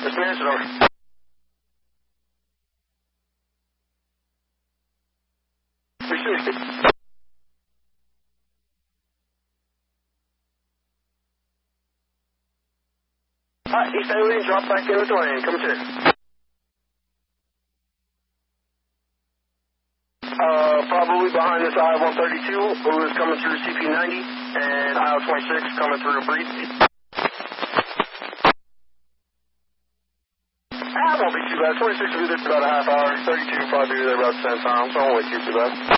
Just answer over. Alright, East Alien, drop back in with the lane. Come to. Probably behind this I-132, who is coming through CP90, and I-26 coming through Breeze. Won't be too bad. 26 will be there for about a half hour. 32 will probably be there about the same time, so I won't wait too bad.